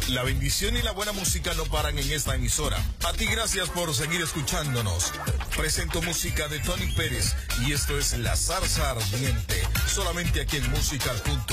La bendición y la buena música no paran en esta emisora. A ti gracias por seguir escuchándonos. Presento música de Tony Pérez y esto es La Zarza Ardiente, solamente aquí en Musical.com.